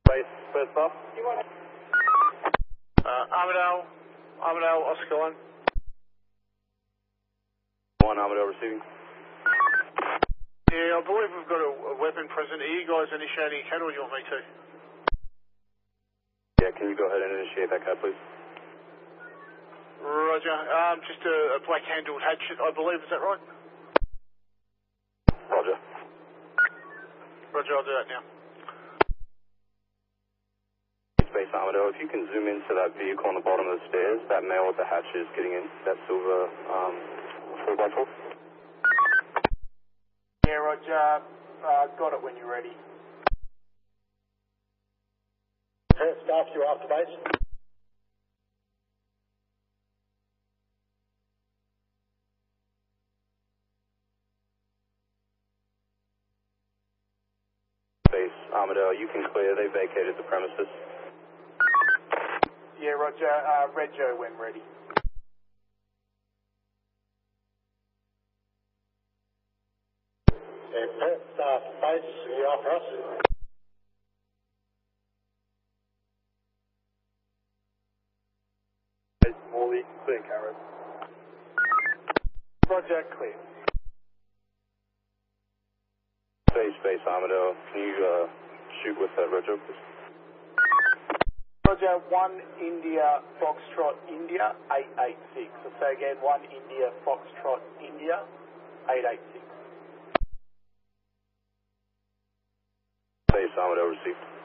Base, first off. Armadale, Oscar 1. 1 Armadale receiving. Yeah, I believe we've got a weapon present. Are you guys initiating a CAD or do you want me to? Yeah, can you go ahead and initiate that CAD, please? Roger. Just a black-handled hatchet, I believe. Is that right? Roger. Roger, I'll do that now. Base Armadale, if you can zoom into that vehicle on the bottom of the stairs, that male with the hatch is getting in, that silver 4x4. Yeah, Roger. Got it when you're ready. Staff, you're after base. Base Armadale, you can clear, they vacated the premises. Yeah, Roger. Red Joe when ready. Staff, base, you're after us. Morley, clear Carrot. Roger, clear. Base Armadale, can you shoot with that Red Joe, please? Roger, 1 India Foxtrot India 886. So say again, 1 India Foxtrot India 886. Base Armadale received.